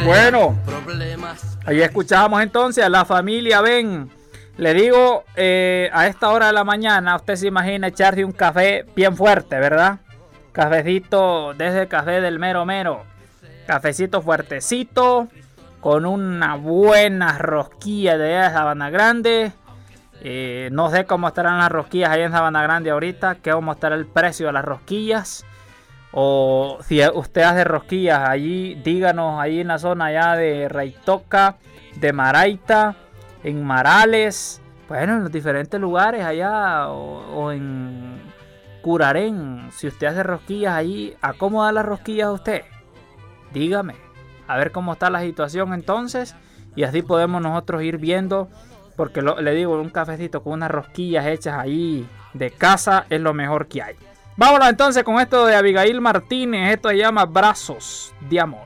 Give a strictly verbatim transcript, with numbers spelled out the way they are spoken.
Bueno, ahí escuchábamos entonces a la familia Ben. Le digo, eh, a esta hora de la mañana, usted se imagina echarse un café bien fuerte, ¿verdad? Cafecito desde el café del mero mero. Cafecito fuertecito, con una buena rosquilla de allá de Sabana Grande. Eh, no sé cómo estarán las rosquillas ahí en Sabana Grande ahorita, que cómo estará el precio de las rosquillas. O si usted hace rosquillas allí, díganos ahí en la zona allá de Raitoca, de Maraita, en Marales, bueno, en los diferentes lugares allá, o, o en Curarén. Si usted hace rosquillas allí, ¿a cómo da las rosquillas a usted? Dígame, a ver cómo está la situación entonces, y así podemos nosotros ir viendo, porque lo, le digo, un cafecito con unas rosquillas hechas ahí de casa es lo mejor que hay. Vámonos entonces con esto de Abigail Martínez. Esto se llama Brazos de Amor.